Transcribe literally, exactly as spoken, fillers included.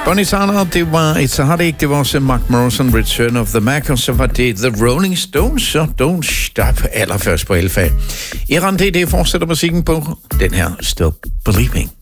Bonnie Tyler, det var, så har det ikke, det var også Mark Morrison, Return of the Mac, og så var det The Rolling Stones, så Don't Stop, allerførst på L F A. I R N D, det fortsætter musikken på den her Stop Believing.